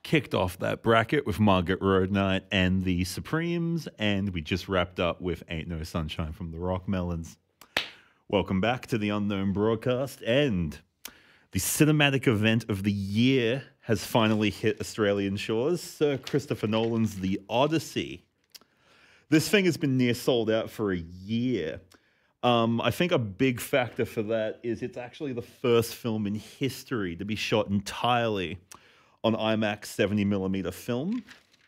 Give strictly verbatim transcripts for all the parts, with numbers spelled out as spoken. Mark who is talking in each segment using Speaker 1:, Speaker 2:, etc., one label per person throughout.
Speaker 1: kicked off that bracket with Margaret Road Night and the Supremes, and we just wrapped up with Ain't No Sunshine from the Rockmelons. Welcome back to the Unknown Broadcast, and the cinematic event of the year has finally hit Australian shores. Sir Christopher Nolan's The Odyssey. This thing has been near sold out for a year. Um, I think a big factor for that is it's actually the first film in history to be shot entirely on IMAX seventy millimeter film.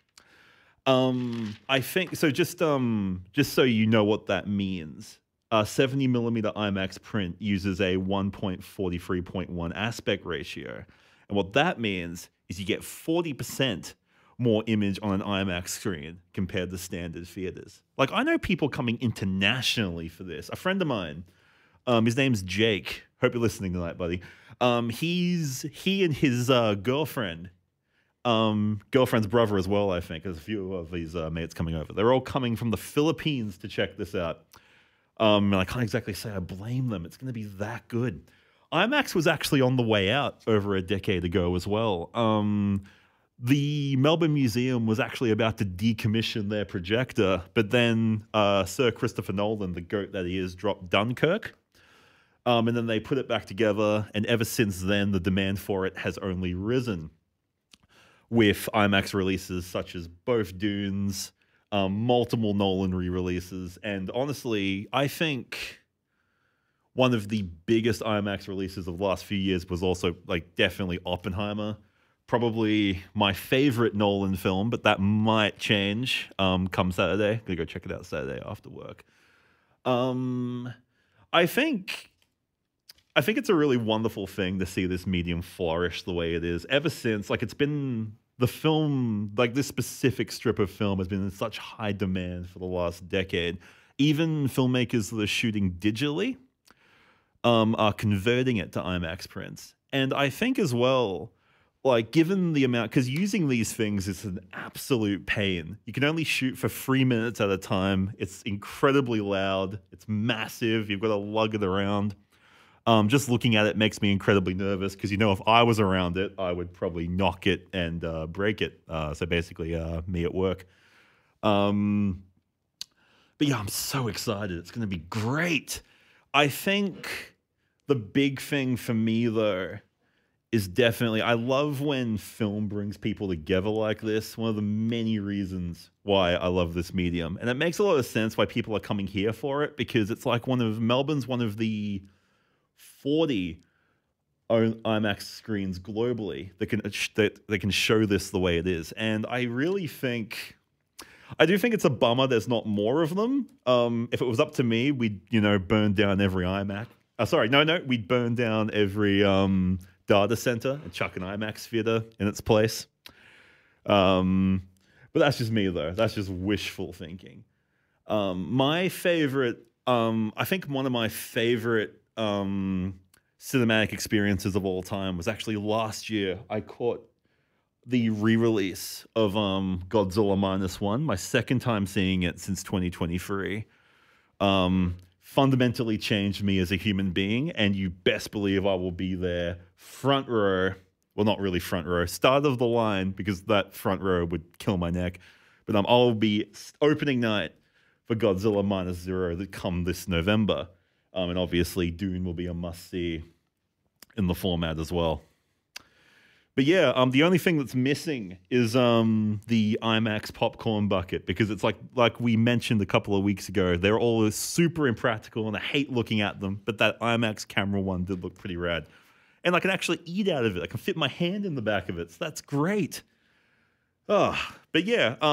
Speaker 1: Um, I think so. Just um, just so you know what that means, a seventy millimeter IMAX print uses a one point four three point one aspect ratio, and what that means is you get forty percent more image on an IMAX screen compared to standard theaters. Like, I know people coming internationally for this. A friend of mine, um, his name's Jake. Hope you're listening tonight, buddy. Um, he's he and his uh, girlfriend, um, girlfriend's brother as well, I think. There's a few of his uh, mates coming over. They're all coming from the Philippines to check this out. Um, and I can't exactly say I blame them. It's going to be that good. IMAX was actually on the way out over a decade ago as well. Um, the Melbourne Museum was actually about to decommission their projector, but then uh, Sir Christopher Nolan, the goat that he is, dropped Dunkirk. Um, and then they put it back together, and ever since then, the demand for it has only risen, with IMAX releases such as both Dunes, um, multiple Nolan re-releases, and honestly, I think one of the biggest IMAX releases of the last few years was also, like, definitely Oppenheimer. Probably my favorite Nolan film, but that might change um, come Saturday. I'm gonna go check it out Saturday after work. Um, I think, I think it's a really wonderful thing to see this medium flourish the way it is. Ever since, like, it's been the film, like this specific strip of film has been in such high demand for the last decade. Even filmmakers that are shooting digitally um, are converting it to IMAX prints, and I think as well, like, given the amount, because using these things is an absolute pain. You can only shoot for three minutes at a time. It's incredibly loud. It's massive. You've got to lug it around. Um, just looking at it makes me incredibly nervous because, you know, if I was around it, I would probably knock it and uh, break it. Uh, so basically, uh, me at work. Um, but yeah, I'm so excited. It's going to be great. I think the big thing for me, though, is definitely, I love when film brings people together like this. One of the many reasons why I love this medium. And it makes a lot of sense why people are coming here for it, because it's like one of, Melbourne's one of the forty IMAX screens globally that can, that, that can show this the way it is. And I really think, I do think it's a bummer there's not more of them. Um, if it was up to me, we'd, you know, burn down every IMAX. Uh, sorry, no, no, we'd burn down every um, data center and chuck an IMAX theater in its place. Um, but that's just me, though. That's just wishful thinking. Um, my favorite, um, I think one of my favorite um, cinematic experiences of all time was actually last year. I caught the re-release of um, Godzilla Minus One, my second time seeing it since twenty twenty-three. Um, fundamentally changed me as a human being, and you best believe I will be there front row. Well, not really front row, start of the line, because that front row would kill my neck. But um, I'll be opening night for Godzilla Minus Zero that come this November. Um, and obviously Dune will be a must-see in the format as well. But yeah, um, the only thing that's missing is um, the IMAX popcorn bucket, because it's like like we mentioned a couple of weeks ago, they're all super impractical and I hate looking at them, but that IMAX camera one did look pretty rad. And I can actually eat out of it. I can fit my hand in the back of it, so that's great. Oh, but yeah. Um,